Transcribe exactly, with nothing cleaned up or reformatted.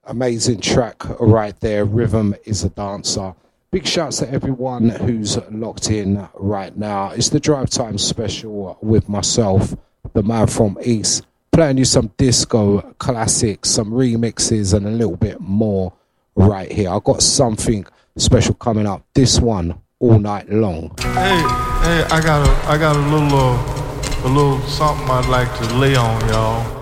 Amazing track right there. Rhythm is a dancer. Big shouts to everyone who's locked in right now. It's the Drive Time special with myself, the man from East, playing you some disco classics, some remixes, and a little bit more right here. I've got something special coming up. This one all night long. Hey, hey, I got a, I got a little, uh, a little something I'd like to lay on y'all.